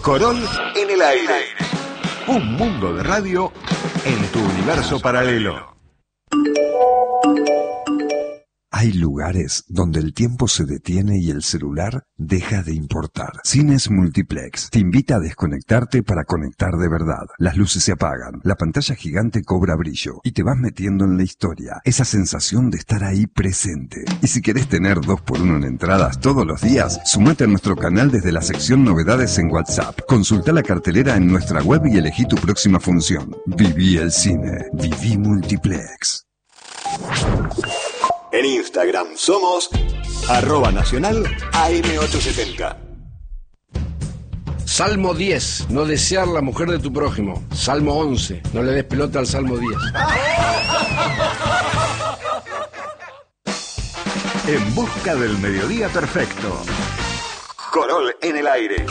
Corol en el aire. Un mundo de radio en tu universo paralelo. Hay lugares donde el tiempo se detiene y el celular deja de importar. Cines Multiplex te invita a desconectarte para conectar de verdad. Las luces se apagan, la pantalla gigante cobra brillo y te vas metiendo en la historia. Esa sensación de estar ahí presente. Y si querés tener 2x1 en entradas todos los días, sumate a nuestro canal desde la sección Novedades en WhatsApp. Consulta la cartelera en nuestra web y elegí tu próxima función. Viví el cine. Viví Multiplex. En Instagram somos @nacional AM870. Salmo 10, no desear la mujer de tu prójimo. Salmo 11, no le des pelota al Salmo 10. En busca del mediodía perfecto. Corol en el aire.